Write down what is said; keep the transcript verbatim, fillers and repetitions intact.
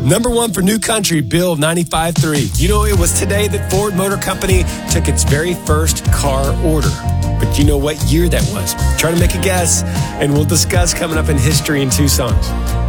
Number one for New Country, Bill ninety-five three. You know, it was today that Ford Motor Company took its very first car order. But you know what year that was? Try to make a guess, and we'll discuss coming up in History in Two Songs.